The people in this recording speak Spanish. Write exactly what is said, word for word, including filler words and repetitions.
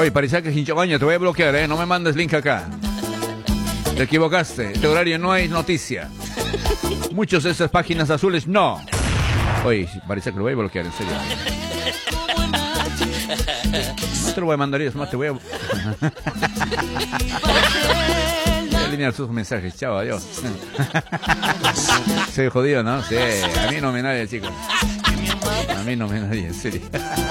Oye, parece que Hinchabaña, te voy a bloquear, ¿eh? No me mandes link acá. Te equivocaste. Este horario no hay noticia. Muchos de esas páginas azules, no. Oye, parece que lo voy a bloquear, en serio. No te lo voy a mandar, es más, te voy a... voy a eliminar sus mensajes, chao, adiós. Soy jodido, ¿no? Sí, a mí no me nadie, chicos. A mí no me nadie, en serio.